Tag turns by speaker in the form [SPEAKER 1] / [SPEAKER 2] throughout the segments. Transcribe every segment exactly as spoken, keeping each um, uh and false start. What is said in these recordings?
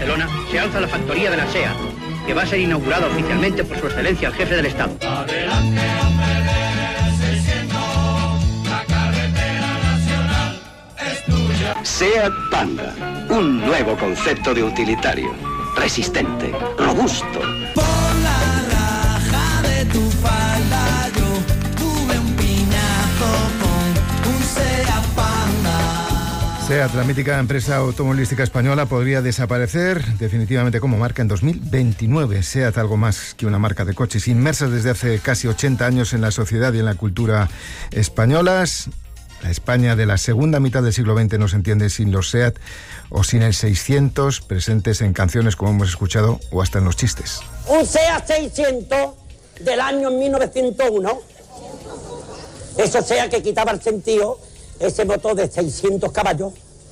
[SPEAKER 1] Barcelona se alza la factoría de la SEAT, que va a ser inaugurada oficialmente por su excelencia el jefe del Estado.
[SPEAKER 2] Adelante, hombre de seiscientos, la carretera nacional es tuya.
[SPEAKER 3] SEAT Panda, un nuevo concepto de utilitario, resistente, robusto.
[SPEAKER 4] Por la raja de tu falda yo tuve un piñazo con un SEAT Panda.
[SPEAKER 5] SEAT, la mítica empresa automovilística española, podría desaparecer definitivamente como marca en dos mil veintinueve. SEAT, algo más que una marca de coches, inmersa desde hace casi ochenta años en la sociedad y en la cultura españolas. La España de la segunda mitad del siglo veinte no se entiende sin los SEAT o sin el seiscientos, presentes en canciones como hemos escuchado o hasta en los chistes.
[SPEAKER 6] Un SEAT seiscientos del año mil novecientos uno, eso SEAT que quitaba el sentido, ese motor de seiscientos caballos.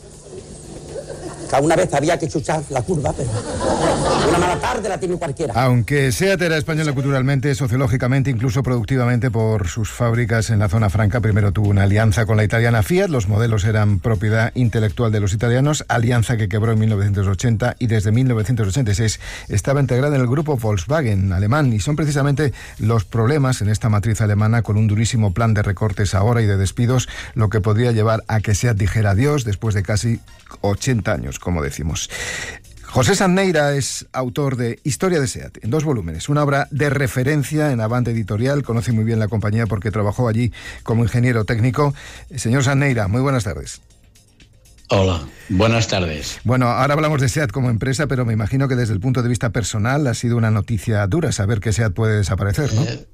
[SPEAKER 6] Cada una vez había que chuchar la curva, pero una mala tarde la tiene cualquiera.
[SPEAKER 5] Aunque SEAT era española culturalmente, sociológicamente, incluso productivamente por sus fábricas en la zona franca, primero tuvo una alianza con la italiana Fiat. Los modelos eran propiedad intelectual de los italianos, alianza que quebró en mil novecientos ochenta y desde mil novecientos ochenta y seis estaba integrada en el grupo Volkswagen alemán, y son precisamente los problemas en esta matriz alemana, con un durísimo plan de recortes ahora y de despidos, lo que podría llevar a que SEAT dijera adiós después de casi ochenta años, como decimos. José Sanz Neira es autor de Historia de SEAT, en dos volúmenes, una obra de referencia en Avante Editorial. Conoce muy bien la compañía porque trabajó allí como ingeniero técnico. Señor Sanz Neira, muy buenas tardes.
[SPEAKER 7] Hola, buenas tardes.
[SPEAKER 5] Bueno, ahora hablamos de SEAT como empresa, pero me imagino que desde el punto de vista personal ha sido una noticia dura saber que SEAT puede desaparecer, ¿no?
[SPEAKER 7] Eh,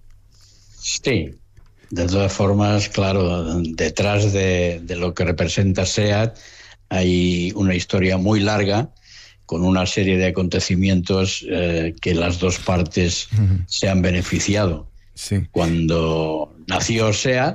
[SPEAKER 7] sí, de todas formas, claro, detrás de, de lo que representa SEAT hay una historia muy larga, con una serie de acontecimientos eh, que las dos partes uh-huh. se han beneficiado.
[SPEAKER 5] Sí.
[SPEAKER 7] Cuando nació SEAT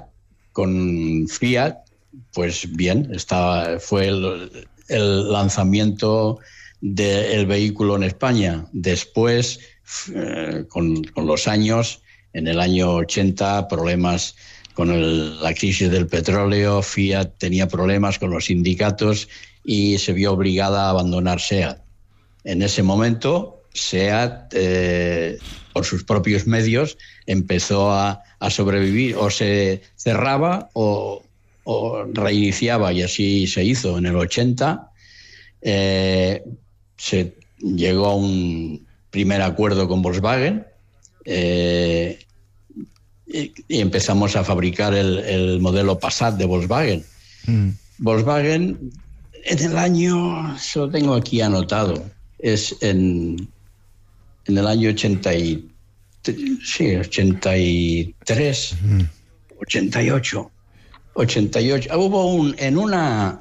[SPEAKER 7] con Fiat, pues bien, estaba, fue el, el lanzamiento del vehículo en España. Después, eh, con, con los años, en el año ochenta, problemas con el, la crisis del petróleo. Fiat tenía problemas con los sindicatos y se vio obligada a abandonar SEAT. En ese momento, SEAT, eh, por sus propios medios, empezó a, a sobrevivir, o se cerraba o, o reiniciaba, y así se hizo. En el ochenta eh, se llegó a un primer acuerdo con Volkswagen, eh, y, y empezamos a fabricar el, el modelo Passat de Volkswagen. Mm. Volkswagen, en el año, eso lo tengo aquí anotado, es en, en el año ochenta y, sí, ochenta y tres, mm. ochenta y ocho, ochenta y ocho. Hubo un, en una,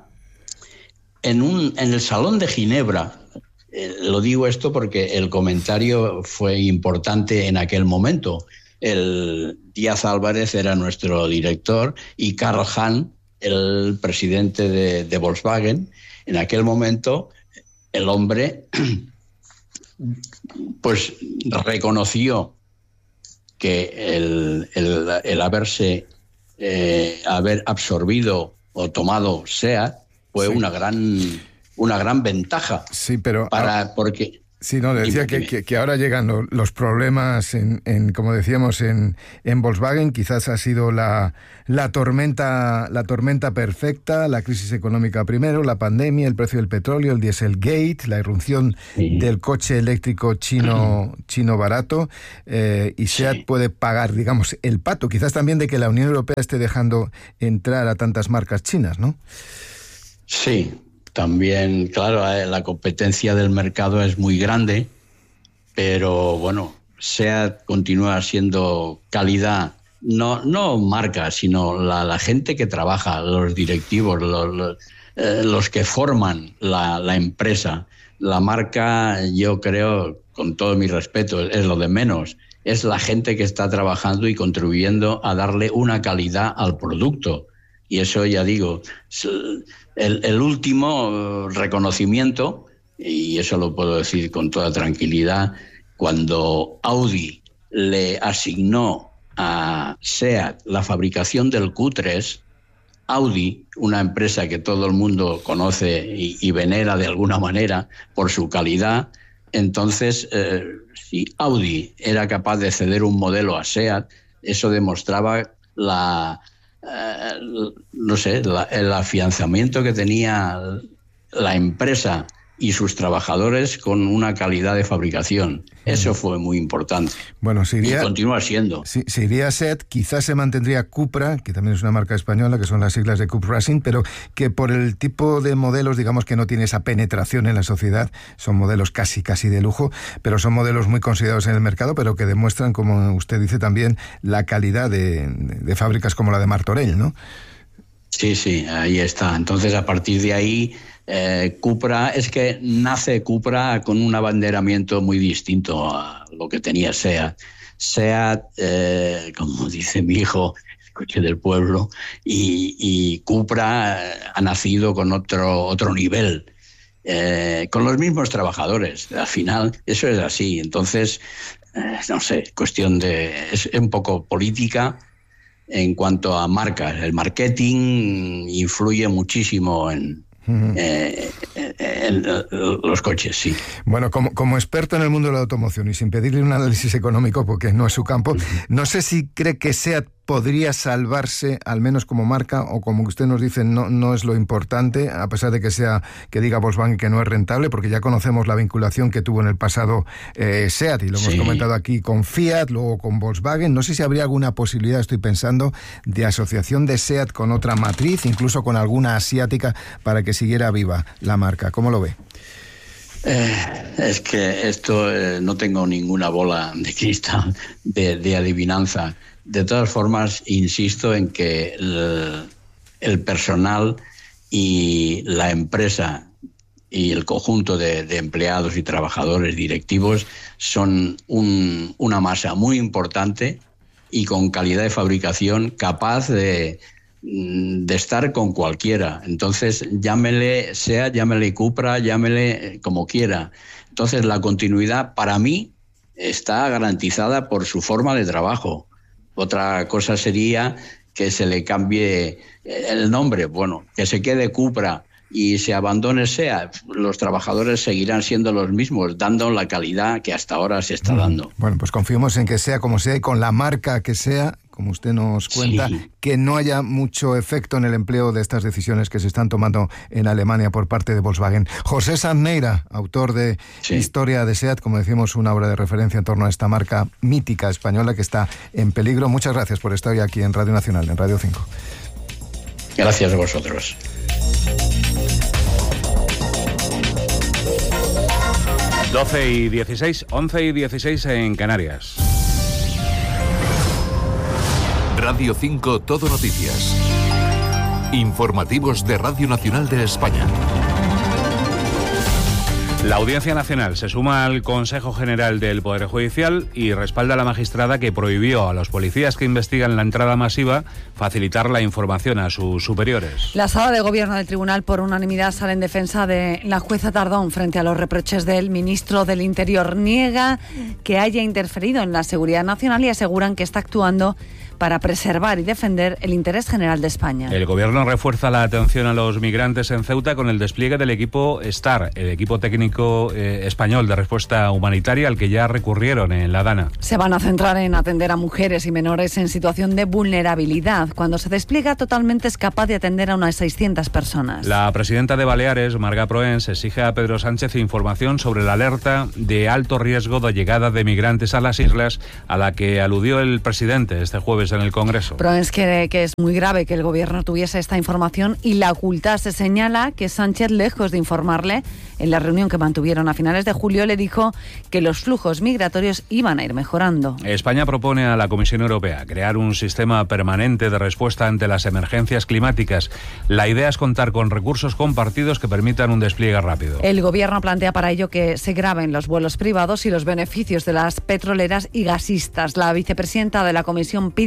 [SPEAKER 7] en un, en el Salón de Ginebra, eh, lo digo esto porque el comentario fue importante en aquel momento. El Díaz Álvarez era nuestro director y Karl Hahn, el presidente de, de Volkswagen. En aquel momento, el hombre pues reconoció que el, el, el haberse eh, haber absorbido o tomado SEAT fue sí. una gran una gran ventaja.
[SPEAKER 5] Sí, pero
[SPEAKER 7] para
[SPEAKER 5] ah...
[SPEAKER 7] porque
[SPEAKER 5] Sí, no, le decía que, que, que ahora llegan lo, los problemas, en, en como decíamos, en, en Volkswagen. Quizás ha sido la, la tormenta la tormenta perfecta, la crisis económica primero, la pandemia, el precio del petróleo, el Dieselgate, la irrupción sí. del coche eléctrico chino, chino barato, eh, y SEAT sí. puede pagar, digamos, el pato, quizás también de que la Unión Europea esté dejando entrar a tantas marcas chinas, ¿no?
[SPEAKER 7] Sí. También, claro, la competencia del mercado es muy grande, pero bueno, SEAT continúa siendo calidad, no, no marca, sino la, la gente que trabaja, los directivos, los, los, eh, los que forman la, la empresa. La marca, yo creo, con todo mi respeto, es lo de menos. Es la gente que está trabajando y contribuyendo a darle una calidad al producto. Y eso, ya digo, el, el último reconocimiento, y eso lo puedo decir con toda tranquilidad, cuando Audi le asignó a SEAT la fabricación del Q tres, Audi, una empresa que todo el mundo conoce y, y venera de alguna manera por su calidad, entonces eh, si Audi era capaz de ceder un modelo a SEAT, eso demostraba la, eh, no sé, la, el afianzamiento que tenía la empresa y sus trabajadores con una calidad de fabricación. Eso fue muy importante.
[SPEAKER 5] Bueno, si iría,
[SPEAKER 7] y continúa siendo.
[SPEAKER 5] Si, si iría SEAT, quizás se mantendría Cupra, que también es una marca española, que son las siglas de Cup Racing, pero que por el tipo de modelos, digamos que no tiene esa penetración en la sociedad, son modelos casi, casi de lujo, pero son modelos muy considerados en el mercado, pero que demuestran, como usted dice también, la calidad de, de fábricas como la de Martorell, ¿no?
[SPEAKER 7] Sí, sí, ahí está. Entonces, a partir de ahí, eh, Cupra, es que nace Cupra con un abanderamiento muy distinto a lo que tenía SEAT. SEAT, eh, como dice mi hijo, el coche del pueblo, y, y Cupra ha nacido con otro, otro nivel, eh, con los mismos trabajadores. Al final, eso es así. Entonces, eh, no sé, cuestión de... es un poco política. En cuanto a marcas, el marketing influye muchísimo en, uh-huh. eh, en, en los coches, sí.
[SPEAKER 5] Bueno, como, como experto en el mundo de la automoción y sin pedirle un análisis económico porque no es su campo, uh-huh. no sé si cree que SEAT podría salvarse, al menos como marca, o como usted nos dice, no, no es lo importante, a pesar de que sea que diga Volkswagen que no es rentable, porque ya conocemos la vinculación que tuvo en el pasado eh, SEAT, y lo hemos sí. comentado aquí con Fiat, luego con Volkswagen. No sé si habría alguna posibilidad, estoy pensando, de asociación de SEAT con otra matriz, incluso con alguna asiática, para que siguiera viva la marca. ¿Cómo lo ve?
[SPEAKER 7] Eh, es que esto eh, no tengo ninguna bola de cristal de, de adivinanza. De todas formas, insisto en que el, el personal y la empresa y el conjunto de, de empleados y trabajadores directivos son un, una masa muy importante y con calidad de fabricación capaz de, de estar con cualquiera. Entonces, llámele SEAT, llámele Cupra, llámele como quiera. Entonces, la continuidad para mí está garantizada por su forma de trabajo. Otra cosa sería que se le cambie el nombre, bueno, que se quede Cupra y se abandone SEAT. Los trabajadores seguirán siendo los mismos, dando la calidad que hasta ahora se está dando.
[SPEAKER 5] Bueno, pues confiemos en que sea como sea y con la marca que sea, como usted nos cuenta, sí. que no haya mucho efecto en el empleo de estas decisiones que se están tomando en Alemania por parte de Volkswagen. José Sanz Neira, autor de sí. Historia de SEAT, como decimos, una obra de referencia en torno a esta marca mítica española que está en peligro. Muchas gracias por estar hoy aquí en Radio Nacional, en Radio cinco.
[SPEAKER 7] Gracias a vosotros.
[SPEAKER 8] doce y dieciséis, once y dieciséis en Canarias.
[SPEAKER 9] Radio cinco Todo Noticias. Informativos de Radio Nacional de España.
[SPEAKER 8] La Audiencia Nacional se suma al Consejo General del Poder Judicial y respalda a la magistrada que prohibió a los policías que investigan la entrada masiva facilitar la información a sus superiores.
[SPEAKER 10] La sala de gobierno del tribunal por unanimidad sale en defensa de la jueza Tardón frente a los reproches del ministro del Interior. Niega que haya interferido en la seguridad nacional y aseguran que está actuando para preservar y defender el interés general de España.
[SPEAKER 8] El Gobierno refuerza la atención a los migrantes en Ceuta con el despliegue del equipo STAR, el equipo técnico eh, español de respuesta humanitaria al que ya recurrieron en La Dana.
[SPEAKER 10] Se van a centrar en atender a mujeres y menores en situación de vulnerabilidad. Cuando se despliega totalmente es capaz de atender a unas seiscientas personas.
[SPEAKER 8] La presidenta de Baleares, Marga Proens, exige a Pedro Sánchez información sobre la alerta de alto riesgo de llegada de migrantes a las islas a la que aludió el presidente este jueves en el Congreso.
[SPEAKER 10] Proens cree que es muy grave que el Gobierno tuviese esta información y la ocultase. Señala que Sánchez, lejos de informarle, en la reunión que mantuvieron a finales de julio, le dijo que los flujos migratorios iban a ir mejorando.
[SPEAKER 8] España propone a la Comisión Europea crear un sistema permanente de respuesta ante las emergencias climáticas. La idea es contar con recursos compartidos que permitan un despliegue rápido.
[SPEAKER 10] El Gobierno plantea para ello que se graben los vuelos privados y los beneficios de las petroleras y gasistas. La vicepresidenta de la Comisión pide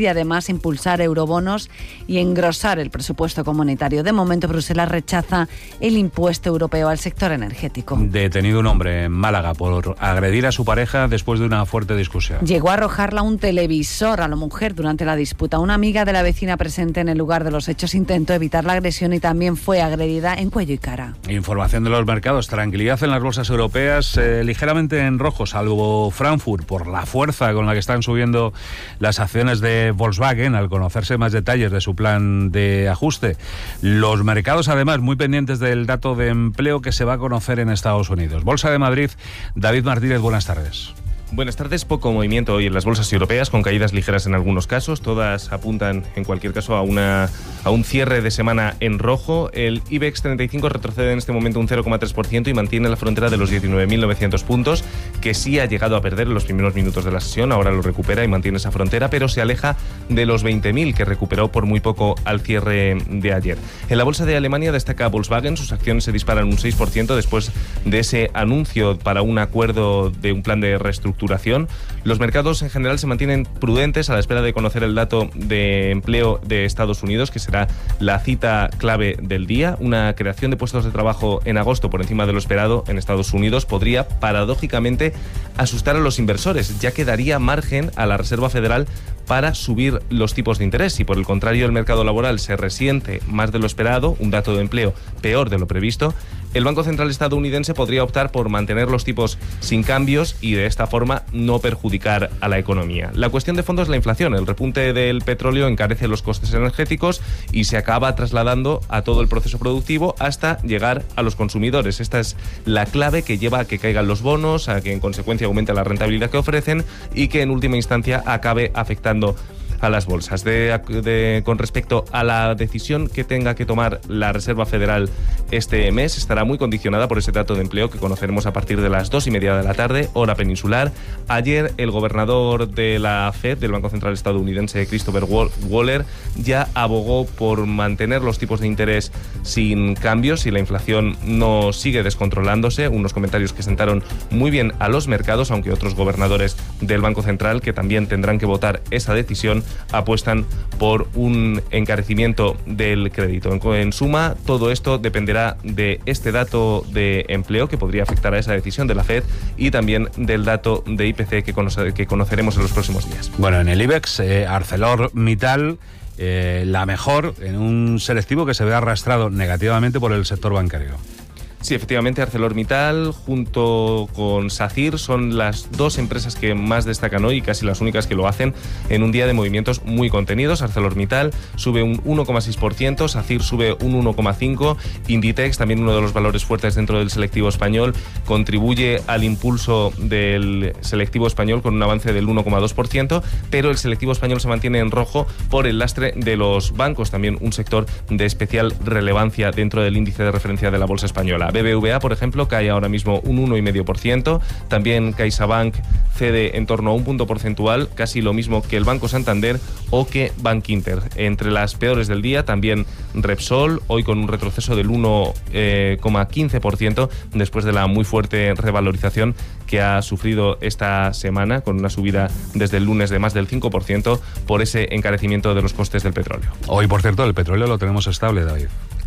[SPEAKER 10] y además impulsar eurobonos y engrosar el presupuesto comunitario. De momento, Bruselas rechaza el impuesto europeo al sector energético.
[SPEAKER 8] Detenido un hombre en Málaga por agredir a su pareja después de una fuerte discusión.
[SPEAKER 10] Llegó a arrojarla un televisor a la mujer durante la disputa. Una amiga de la vecina presente en el lugar de los hechos intentó evitar la agresión y también fue agredida en cuello y cara.
[SPEAKER 8] Información de los mercados. Tranquilidad en las bolsas europeas, eh, ligeramente en rojo, salvo Frankfurt, por la fuerza con la que están subiendo las acciones de Volkswagen al conocerse más detalles de su plan de ajuste. Los mercados, además, muy pendientes del dato de empleo que se va a conocer en Estados Unidos. Bolsa de Madrid, David Martínez, buenas tardes.
[SPEAKER 11] Buenas tardes. Poco movimiento hoy en las bolsas europeas, con caídas ligeras en algunos casos. Todas apuntan, en cualquier caso, a una a un cierre de semana en rojo. El IBEX treinta y cinco retrocede en este momento un cero coma tres por ciento y mantiene la frontera de los diecinueve mil novecientos puntos, que sí ha llegado a perder en los primeros minutos de la sesión. Ahora lo recupera y mantiene esa frontera, pero se aleja de los veinte mil, que recuperó por muy poco al cierre de ayer. En la bolsa de Alemania destaca Volkswagen. Sus acciones se disparan un seis por ciento después de ese anuncio para un acuerdo de un plan de reestructuración. Los mercados en general se mantienen prudentes a la espera de conocer el dato de empleo de Estados Unidos, que será la cita clave del día. Una creación de puestos de trabajo en agosto por encima de lo esperado en Estados Unidos podría, paradójicamente, asustar a los inversores, ya que daría margen a la Reserva Federal para subir los tipos de interés. Si por el contrario el mercado laboral se resiente más de lo esperado, un dato de empleo peor de lo previsto, el Banco Central estadounidense podría optar por mantener los tipos sin cambios y de esta forma no perjudicar a la economía. La cuestión de fondo es la inflación. El repunte del petróleo encarece los costes energéticos y se acaba trasladando a todo el proceso productivo hasta llegar a los consumidores. Esta es la clave que lleva a que caigan los bonos, a que en consecuencia aumente la rentabilidad que ofrecen y que en última instancia acabe afectando a las bolsas. De, de, con respecto a la decisión que tenga que tomar la Reserva Federal este mes, estará muy condicionada por ese dato de empleo que conoceremos a partir de las dos y media de la tarde, hora peninsular. Ayer el gobernador de la Fed, del Banco Central estadounidense, Christopher Waller, ya abogó por mantener los tipos de interés sin cambios si la inflación no sigue descontrolándose. Unos comentarios que sentaron muy bien a los mercados, aunque otros gobernadores del Banco Central, que también tendrán que votar esa decisión, apuestan por un encarecimiento del crédito. En, en suma, todo esto dependerá de este dato de empleo que podría afectar a esa decisión de la Fed y también del dato de I P C que, conoce, que conoceremos en los próximos días.
[SPEAKER 8] Bueno, en el IBEX, eh, ArcelorMittal, eh, la mejor en un selectivo que se ve arrastrado negativamente por el sector bancario.
[SPEAKER 11] Sí, efectivamente, ArcelorMittal junto con SACIR son las dos empresas que más destacan hoy y casi las únicas que lo hacen en un día de movimientos muy contenidos. ArcelorMittal sube un uno coma seis por ciento, SACIR sube un uno coma cinco por ciento, Inditex, también uno de los valores fuertes dentro del selectivo español, contribuye al impulso del selectivo español con un avance del uno coma dos por ciento, pero el selectivo español se mantiene en rojo por el lastre de los bancos, también un sector de especial relevancia dentro del índice de referencia de la bolsa española. B B V A, por ejemplo, cae ahora mismo un uno coma cinco por ciento. También CaixaBank cede en torno a un punto porcentual, casi lo mismo que el Banco Santander o que Bankinter. Entre las peores del día, también Repsol, hoy con un retroceso del uno coma quince por ciento después de la muy fuerte revalorización que ha sufrido esta semana, con una subida desde el lunes de más del cinco por ciento por ese encarecimiento de los costes del petróleo.
[SPEAKER 8] Hoy, por cierto, el petróleo lo tenemos estable, David.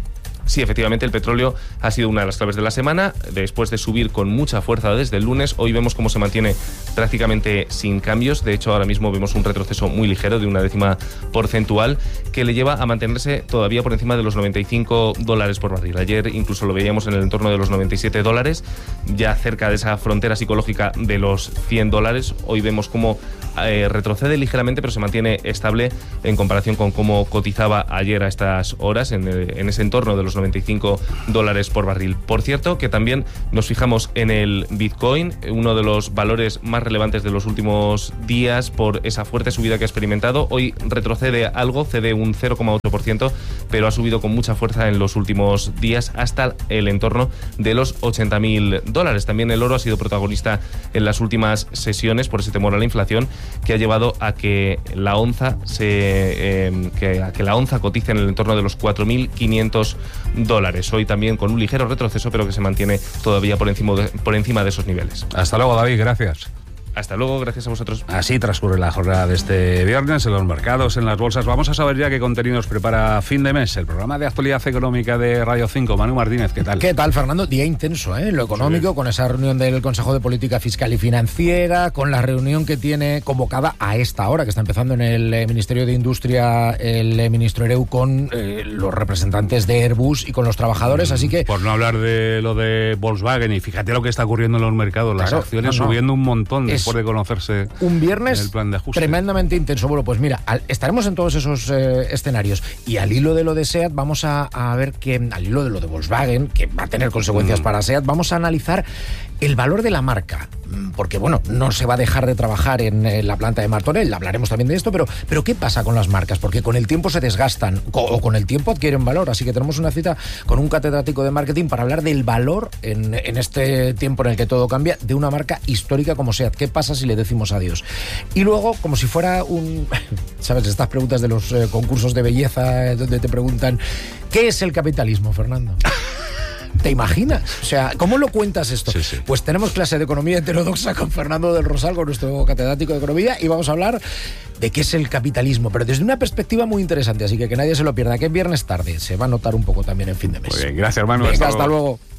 [SPEAKER 11] Sí, efectivamente, el petróleo ha sido una de las claves de la semana. Después de subir con mucha fuerza desde el lunes, hoy vemos cómo se mantiene prácticamente sin cambios. De hecho, ahora mismo vemos un retroceso muy ligero de una décima porcentual que le lleva a mantenerse todavía por encima de los noventa y cinco dólares por barril. Ayer incluso lo veíamos en el entorno de los noventa y siete dólares, ya cerca de esa frontera psicológica de los cien dólares. Hoy vemos cómo eh, retrocede ligeramente, pero se mantiene estable en comparación con cómo cotizaba ayer a estas horas, en, el, en ese entorno de los noventa y cinco dólares por barril. Por cierto, que también nos fijamos en el Bitcoin, uno de los valores más relevantes de los últimos días por esa fuerte subida que ha experimentado. Hoy retrocede algo, cede un cero coma ocho por ciento, pero ha subido con mucha fuerza en los últimos días hasta el entorno de los ochenta mil dólares. También el oro ha sido protagonista en las últimas sesiones por ese temor a la inflación que ha llevado a que la onza se eh, que, a que la onza cotice en el entorno de los cuatro mil quinientos dólares. Hoy también con un ligero retroceso, pero que se mantiene todavía por encima de, por encima de esos niveles.
[SPEAKER 8] Hasta luego, David, gracias.
[SPEAKER 11] Hasta luego, gracias a vosotros.
[SPEAKER 8] Así transcurre la jornada de este viernes en los mercados, en las bolsas. Vamos a saber ya qué contenidos prepara fin de mes el programa de actualidad económica de Radio cinco. Manu Martínez, ¿qué tal?
[SPEAKER 12] ¿Qué tal, Fernando? Día intenso, ¿eh? Lo económico, sí. Con esa reunión del Consejo de Política Fiscal y Financiera, con la reunión que tiene convocada a esta hora, que está empezando en el eh, Ministerio de Industria, el eh, ministro Ereu, con eh, los representantes de Airbus y con los trabajadores, mm, así que...
[SPEAKER 8] Por no hablar de lo de Volkswagen, y fíjate lo que está ocurriendo en los mercados, las claro, acciones no, no. subiendo un montón es después de conocerse
[SPEAKER 12] un viernes
[SPEAKER 8] el plan de ajuste.
[SPEAKER 12] Tremendamente intenso. Bueno, pues mira, al, estaremos en todos esos eh, escenarios, y al hilo de lo de SEAT vamos a, a ver que, al hilo de lo de Volkswagen, que va a tener consecuencias mm. para SEAT, vamos a analizar el valor de la marca, porque bueno, no se va a dejar de trabajar en, en la planta de Martorell, hablaremos también de esto, pero, pero ¿qué pasa con las marcas? Porque con el tiempo se desgastan, o con el tiempo adquieren valor, así que tenemos una cita con un catedrático de marketing para hablar del valor en, en este tiempo en el que todo cambia, de una marca histórica como SEAT. ¿Qué pasa si le decimos adiós? Y luego, como si fuera un... ¿Sabes? Estas preguntas de los eh, concursos de belleza, donde te preguntan ¿qué es el capitalismo, Fernando? ¿Te imaginas? O sea, ¿cómo lo cuentas esto? Sí, sí. Pues tenemos clase de economía heterodoxa con Fernando del Rosal, con nuestro catedrático de economía, y vamos a hablar de qué es el capitalismo, pero desde una perspectiva muy interesante, así que que nadie se lo pierda, que es viernes tarde, se va a notar un poco también en fin de mes.
[SPEAKER 8] Muy bien, gracias, hermano.
[SPEAKER 12] Venga, hasta, hasta luego. luego.